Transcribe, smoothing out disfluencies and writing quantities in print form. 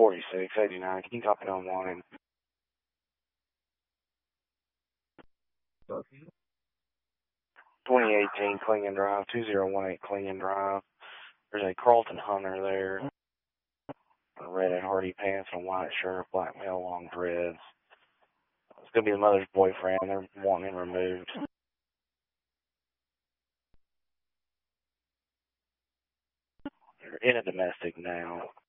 4689. Can you copy on wanted? 2018 Clingan Drive, 2018 Clingan Drive. There's a Carlton Hunter there. Red and Hardy pants and a white shirt, black male, long dreads. It's going to be the mother's boyfriend. They're wanting him removed. They're in a domestic now.